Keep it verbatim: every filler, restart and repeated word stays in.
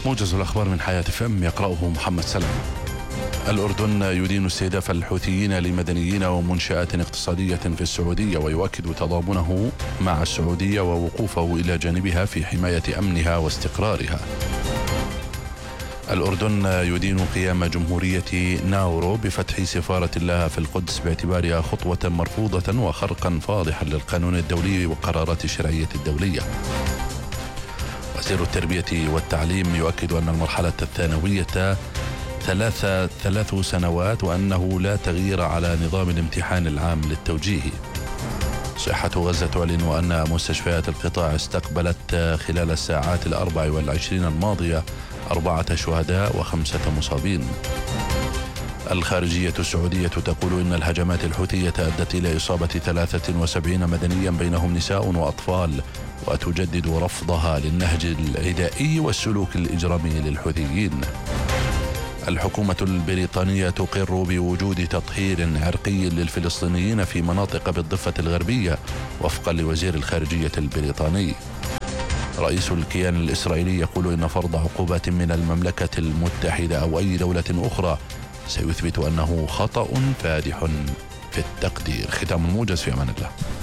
موجز الأخبار من حياة فم يقرأه محمد سلام. الأردن يدين استهداف الحوثيين لمدنيين ومنشآت اقتصادية في السعودية، ويؤكد تضامنه مع السعودية ووقوفه إلى جانبها في حماية أمنها واستقرارها. الأردن يدين قيام جمهورية ناورو بفتح سفارة لها في القدس باعتبارها خطوة مرفوضة وخرقا فاضحا للقانون الدولي وقرارات الشرعية الدولية. وزير التربية والتعليم يؤكد أن المرحلة الثانوية ثلاث ثلاث سنوات وأنه لا تغيير على نظام الامتحان العام للتوجيه. صحة غزة تعلن أن مستشفيات القطاع استقبلت خلال الساعات الأربع والعشرين الماضية أربعة شهداء وخمسة مصابين. الخارجية السعودية تقول إن الهجمات الحوثية أدت إلى إصابة ثلاثة وسبعين مدنيا بينهم نساء وأطفال، وتجدد رفضها للنهج العدائي والسلوك الإجرامي للحوثيين. الحكومة البريطانية تقر بوجود تطهير عرقي للفلسطينيين في مناطق بالضفة الغربية وفقا لوزير الخارجية البريطاني. رئيس الكيان الإسرائيلي يقول إن فرض عقوبات من المملكة المتحدة أو أي دولة أخرى سيثبت أنه خطأ فادح في التقدير. ختام الموجز، في أمان الله.